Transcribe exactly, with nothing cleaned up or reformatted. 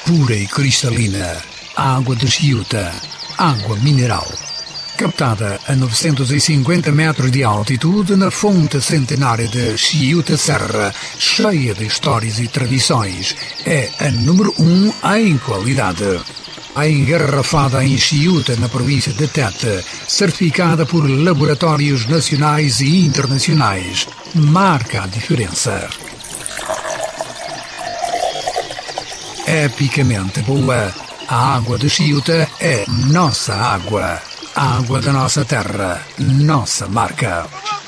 pura e cristalina, água de Chiuta, água mineral. Captada a novecentos e cinquenta metros de altitude na fonte centenária de Chiuta Serra, cheia de histórias e tradições, é a número um em qualidade. A engarrafada em Chiuta, na província de Tete, certificada por laboratórios nacionais e internacionais, marca a diferença. Epicamente boa, a água de Chiuta é nossa água. A água da nossa terra, nossa marca.